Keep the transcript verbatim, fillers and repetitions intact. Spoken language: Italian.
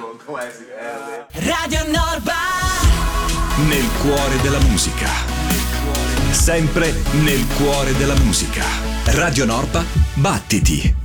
Radio Norba. Nel cuore della musica. Sempre nel cuore della musica. Radio Norba, battiti.